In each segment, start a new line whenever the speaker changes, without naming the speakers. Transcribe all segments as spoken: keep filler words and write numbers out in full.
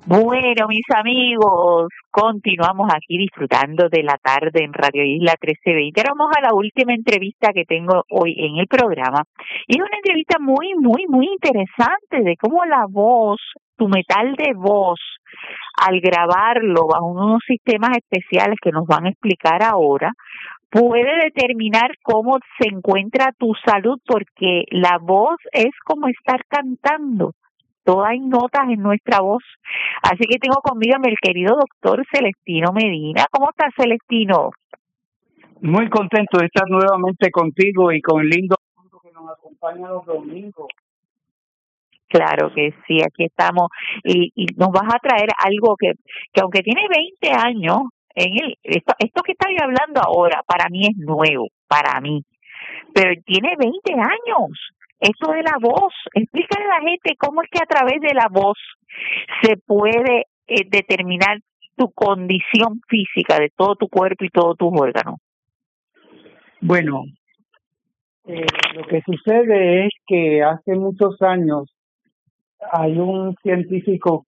Bueno, mis amigos, continuamos aquí disfrutando de la tarde en Radio Isla trece veinte. Ahora vamos a la última entrevista que tengo hoy en el programa. Y es una entrevista muy, muy, muy interesante de cómo la voz, tu metal de voz, al grabarlo bajo unos sistemas especiales que nos van a explicar ahora, puede determinar cómo se encuentra tu salud, porque la voz es como estar cantando. Todas hay notas en nuestra voz. Así que tengo conmigo a mi querido doctor Celestino Medina. ¿Cómo estás, Celestino?
Muy contento de estar nuevamente contigo y con el lindo mundo que nos acompaña los domingos.
Claro que sí, aquí estamos. Y, y nos vas a traer algo que, que aunque tiene veinte años, en el, esto, esto que estoy hablando ahora, para mí es nuevo, para mí. Pero tiene veinte años. Esto de la voz, explícale a la gente cómo es que a través de la voz se puede eh, determinar tu condición física de todo tu cuerpo y todos tus órganos.
Bueno, eh, lo que sucede es que hace muchos años hay un científico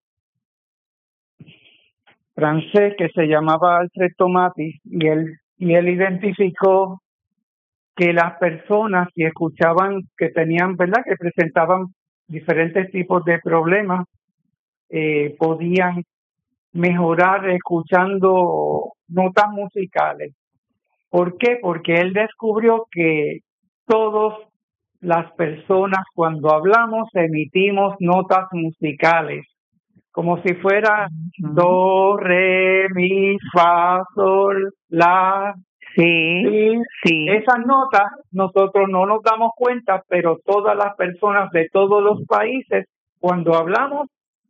francés que se llamaba Alfred Tomatis y él, y él identificó que las personas que escuchaban, que tenían, ¿verdad?, que presentaban diferentes tipos de problemas, eh, podían mejorar escuchando notas musicales. ¿Por qué? Porque él descubrió que todas las personas cuando hablamos emitimos notas musicales, como si fuera uh-huh. do, re, mi, fa, sol, la.
Sí,
sí,
sí.
Esas notas nosotros no nos damos cuenta, pero todas las personas de todos los países, cuando hablamos,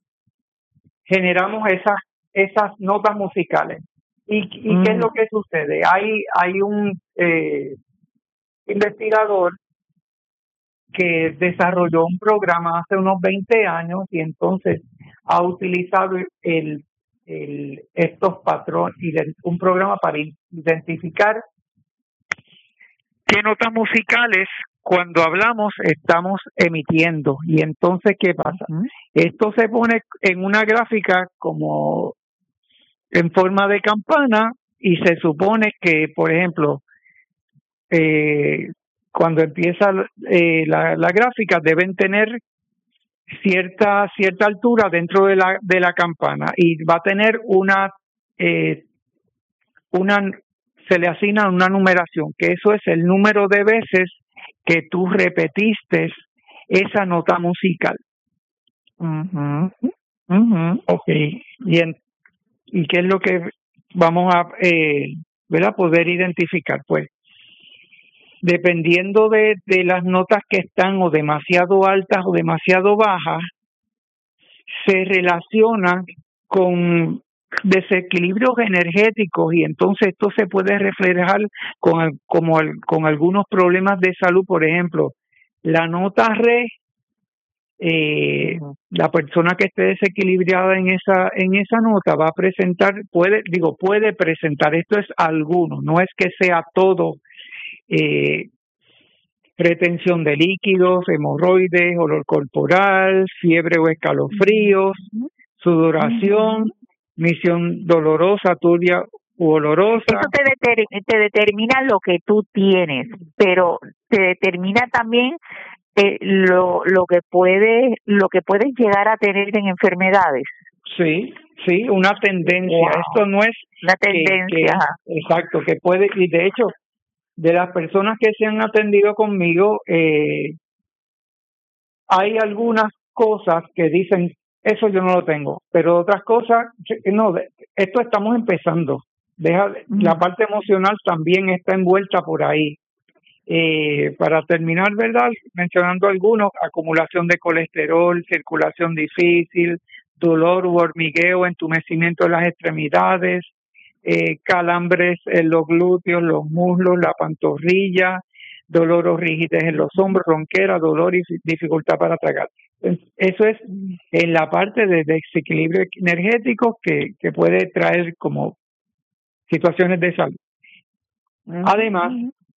generamos esas esas notas musicales. ¿Y, y mm. qué es lo que sucede? Hay hay un eh, investigador que desarrolló un programa hace unos veinte años y entonces ha utilizado el, el estos patrones, un programa para identificar qué notas musicales cuando hablamos estamos emitiendo. Y entonces, ¿qué pasa? Uh-huh. Esto se pone en una gráfica como en forma de campana y se supone que, por ejemplo, eh, cuando empieza eh, la, la gráfica deben tener cierta cierta altura dentro de la de la campana y va a tener una eh, una se le asigna una numeración, que eso es el número de veces que tú repetiste esa nota musical.
Uh-huh. Uh-huh.
Okay. Y, en, ¿Y qué es lo que vamos a eh, ¿verdad? poder identificar? Pues, dependiendo de, de las notas que están o demasiado altas o demasiado bajas, se relacionan con desequilibrios energéticos y entonces esto se puede reflejar con como el, con algunos problemas de salud. Por ejemplo, la nota re, eh, uh-huh. la persona que esté desequilibrada en esa en esa nota va a presentar puede digo puede presentar esto es alguno, no es que sea todo, eh, retención de líquidos, hemorroides, olor corporal, fiebre o escalofríos, uh-huh. sudoración, uh-huh. misión dolorosa, turbia u olorosa.
Eso te, deter, te determina lo que tú tienes, pero te determina también eh, lo lo que puedes lo que puedes llegar a tener en enfermedades.
Sí, sí, una tendencia. Wow. Esto no es
una tendencia.
Que, que, exacto, que puede, y de hecho, de las personas que se han atendido conmigo, eh, hay algunas cosas que dicen, eso yo no lo tengo, pero otras cosas, no, esto estamos empezando. Deja, mm. La parte emocional también está envuelta por ahí. Eh, para terminar, ¿verdad? Mencionando algunos, acumulación de colesterol, circulación difícil, dolor u hormigueo, entumecimiento de las extremidades, eh, calambres en los glúteos, los muslos, la pantorrilla, dolor o rigidez en los hombros, ronquera, dolor y dificultad para tragar. Eso es en la parte de desequilibrio energético que, que puede traer como situaciones de salud. Además,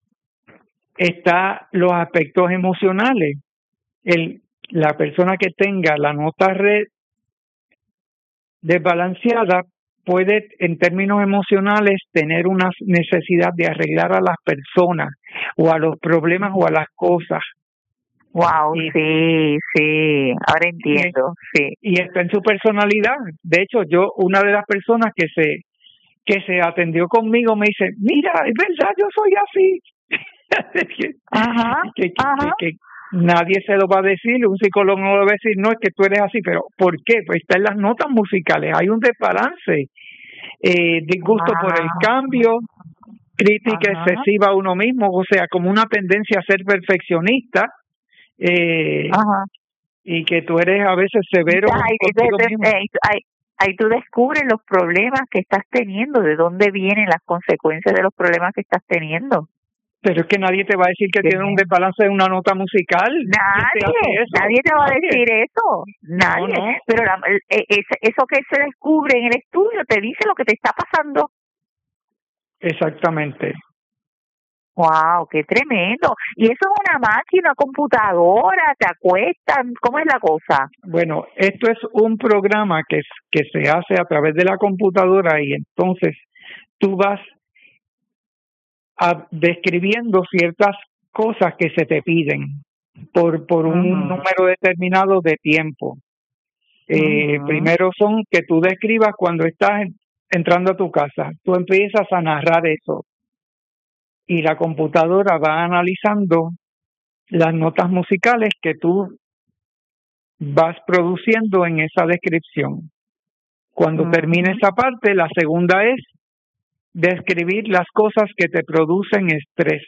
está los aspectos emocionales. El, la persona que tenga la nota re desbalanceada puede, en términos emocionales, tener una necesidad de arreglar a las personas o a los problemas o a las cosas.
Wow,
y,
sí, sí, ahora entiendo,
y,
sí.
Y está en su personalidad. De hecho, yo, una de las personas que se que se atendió conmigo me dice, mira, es verdad, yo soy así. que,
Ajá,
que, que,
ajá.
que, que nadie se lo va a decir, un psicólogo no lo va a decir, no, es que tú eres así, pero ¿por qué? Pues está en las notas musicales, hay un desbalance, eh, disgusto
Ajá.
por el cambio, crítica
Ajá.
excesiva a uno mismo, o sea, como una tendencia a ser perfeccionista, eh,
Ajá.
y que tú eres a veces severo
Ahí,
contigo
de, de,
mismo.
de, ahí, ahí tú descubres los problemas que estás teniendo, de dónde vienen las consecuencias de los problemas que estás teniendo.
Pero es que nadie te va a decir que
¿Qué?
tiene un desbalance de una nota musical.
Nadie, nadie te va a decir eso, nadie.
No, no.
Pero la, eso que se descubre en el estudio te dice lo que te está pasando.
Exactamente.
Wow, qué tremendo. Y eso es una máquina, computadora, te acuestan, ¿cómo es la cosa?
Bueno, esto es un programa que, que se hace a través de la computadora y entonces tú vas a, describiendo ciertas cosas que se te piden por, por un uh-huh. número determinado de tiempo. Eh, uh-huh. Primero son que tú describas cuando estás entrando a tu casa. Tú empiezas a narrar eso. Y la computadora va analizando las notas musicales que tú vas produciendo en esa descripción. Cuando uh-huh. termine esa parte, la segunda es describir las cosas que te producen estrés.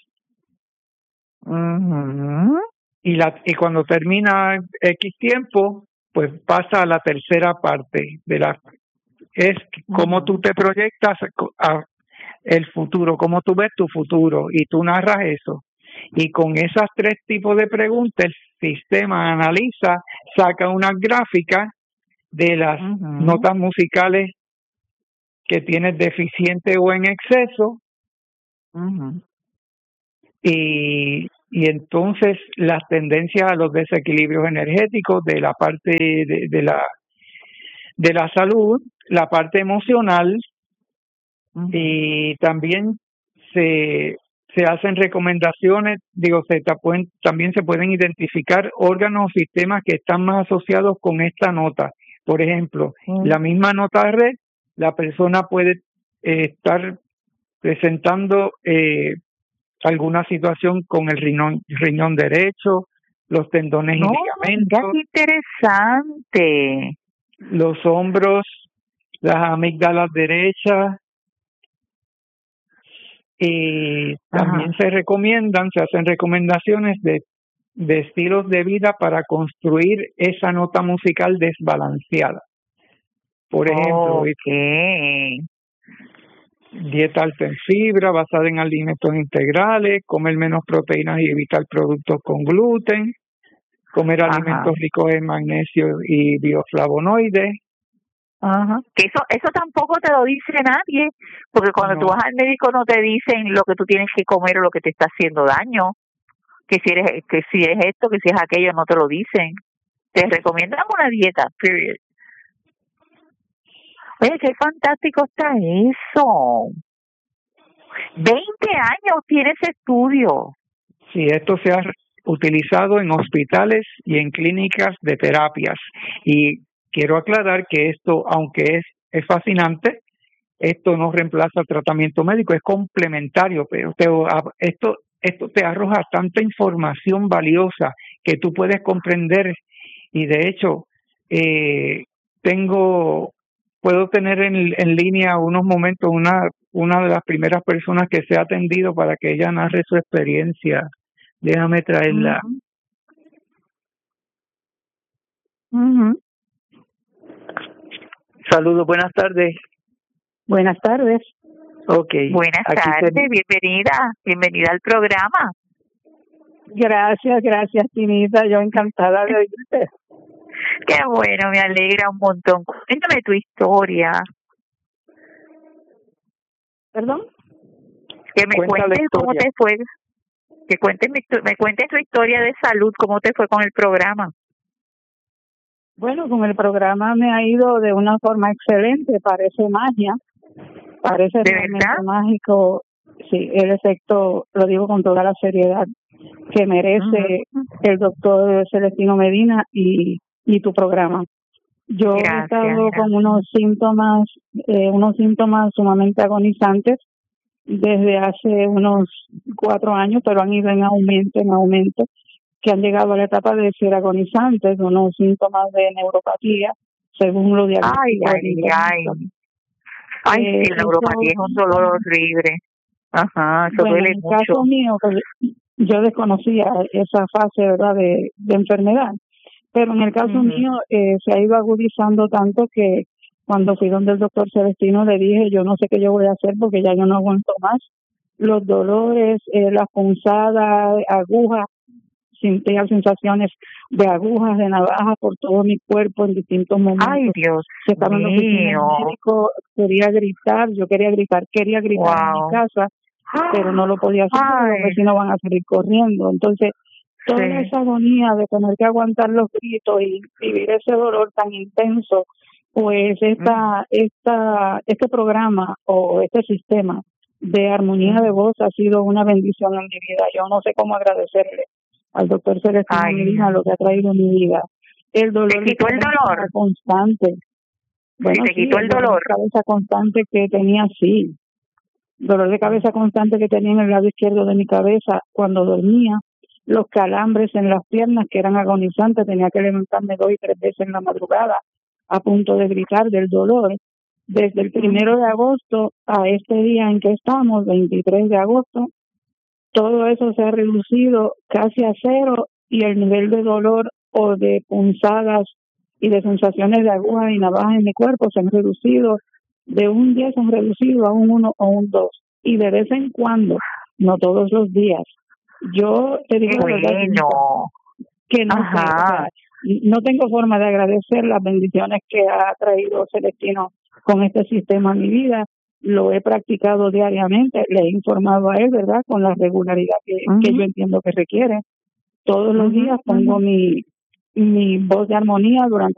Uh-huh.
Y, la, y cuando termina X tiempo, pues pasa a la tercera parte de la es cómo uh-huh. tú te proyectas a el futuro, cómo tú ves tu futuro y tú narras eso. Y con esas tres tipos de preguntas, el sistema analiza, saca unas gráficas de las uh-huh. notas musicales que tienes deficiente o en exceso.
Uh-huh.
Y, y entonces las tendencias a los desequilibrios energéticos de la parte de, de la de la salud, la parte emocional, uh-huh. y también se se hacen recomendaciones, digo, se pueden, también se pueden identificar órganos o sistemas que están más asociados con esta nota. Por ejemplo, uh-huh. la misma nota red, la persona puede eh, estar presentando eh, alguna situación con el riñón, riñón derecho, los tendones
no,
y ligamentos.
¡Qué interesante!
Los hombros, las amígdalas derechas. Y también Ajá. se recomiendan, se hacen recomendaciones de, de estilos de vida para construir esa nota musical desbalanceada. Por ejemplo,
okay.
dieta alta en fibra, basada en alimentos integrales, comer menos proteínas y evitar productos con gluten, comer Ajá. alimentos ricos en magnesio y bioflavonoides.
Ajá. Que eso eso tampoco te lo dice nadie, porque cuando no. tú vas al médico no te dicen lo que tú tienes que comer o lo que te está haciendo daño, que si eres que si es esto, que si es aquello, no te lo dicen. Te recomiendan una dieta, period. Oye, qué fantástico está eso. veinte años tiene ese estudio.
Sí, esto se ha utilizado en hospitales y en clínicas de terapias. Y quiero aclarar que esto, aunque es, es fascinante, esto no reemplaza el tratamiento médico, es complementario, pero te, esto, esto te arroja tanta información valiosa que tú puedes comprender. Y de hecho, eh, tengo, puedo tener en, en línea unos momentos una, una de las primeras personas que se ha atendido para que ella narre su experiencia. Déjame traerla.
Uh-huh. Uh-huh.
Saludos, buenas tardes.
Buenas tardes.
Okay.
Buenas tardes, te... bienvenida, bienvenida al programa.
Gracias, gracias, Tinita, yo encantada de oírte.
Qué bueno, me alegra un montón. Cuéntame tu historia.
¿Perdón?
Que me
Cuenta
cuentes cómo te fue, que cuentes, me cuentes tu historia de salud, cómo te fue con el programa.
Bueno, con el programa me ha ido de una forma excelente, parece magia, parece
¿De
realmente
verdad?
mágico, sí, el efecto, lo digo con toda la seriedad que merece
Ujú.
el doctor Celestino Medina y, y tu programa. Yo he
Gracias,
estado
gracias.
con unos síntomas, eh, unos síntomas sumamente agonizantes desde hace unos cuatro años, pero han ido en aumento, en aumento, que han llegado a la etapa de ser agonizantes, unos síntomas de neuropatía, según lo
Ay,
diagnóstico del
ay, ay.
internista.
Ay,
Eh,
sí, la neuropatía
eso,
es un dolor horrible. Ajá, eso
bueno, en
duele
el
mucho.
caso mío, pues, yo desconocía esa fase, ¿verdad?, de, de enfermedad, pero en el caso
Ujú.
mío eh, se ha ido agudizando tanto que cuando fui donde el doctor Celestino le dije, yo no sé qué yo voy a hacer porque ya yo no aguanto más. Los dolores, eh, las punzadas, agujas, sentía sensaciones de agujas, de navajas por todo mi cuerpo en distintos momentos.
Ay, Dios
Se estaba en la oficina del
mío.
médico, quería gritar, yo quería gritar, quería gritar en mi
Wow.
casa, pero no lo podía hacer porque los
Ay,
vecinos van a salir corriendo. Entonces, toda
sí.
esa agonía de tener que aguantar los gritos y vivir ese dolor tan intenso, pues esta, esta, este programa o este sistema de armonía de voz ha sido una bendición en mi vida. Yo no sé cómo agradecerle al doctor Celestino
Ay,
Medina lo que ha traído en mi vida. El dolor
¿te quitó
de
el
cabeza
dolor?
constante. Bueno,
¿Sí te
sí,
quitó
el
el
dolor
dolor?
de cabeza constante que tenía, sí. Dolor de cabeza constante que tenía en el lado izquierdo de mi cabeza cuando dormía. Los calambres en las piernas que eran agonizantes. Tenía que levantarme dos y tres veces en la madrugada a punto de gritar del dolor. Desde el primero de agosto a este día en que estamos, veintitrés de agosto, todo eso se ha reducido casi a cero y el nivel de dolor o de punzadas y de sensaciones de agujas y navajas en mi cuerpo se han reducido de un diez, se han reducido a un uno o un dos. Y de vez en cuando, no todos los días, yo te digo
Qué
la verdad, Tinita,
bueno.
que no sé, o sea,
Ajá.
no tengo forma de agradecer las bendiciones que ha traído Celestino con este sistema a mi vida. Lo he practicado diariamente, le he informado a él, ¿verdad?, con la regularidad que,
Ujú.
que yo entiendo que requiere. Todos los
Ujú,
días pongo
ujú.
mi, mi voz de armonía durante